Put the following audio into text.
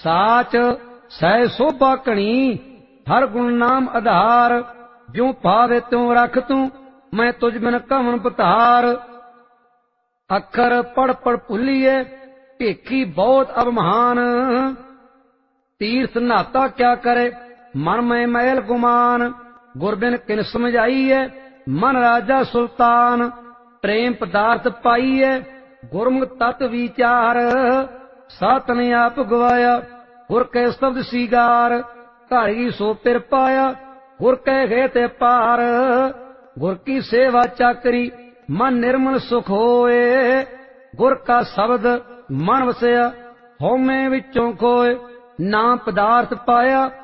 साच सह शोभा घनी, हर गुण नाम आधार। ज्यों भावे त्यों रख तू, मैं तुझ बिन कवन पतार। अखर पढ़ पढ़ भुलिए, भेखी बहुत अवमान। तीर्थ नाता क्या करे, मन में मैल गुमान। गुर बिन किन समझाइए, मन राजा सुल्तान। प्रेम पदार्थ पाइए, गुरमुख तत् विचार। सात ने आप गवाया, गुर कै शब्द सीगार। घारी सो पिर पाया, गुर कै गए ते पार। गुर की सेवा चाकरी, मन निर्मल सुख होए। गुर का शब्द मन वसया, हौमे विचों खोए। ना पदार्थ पाया,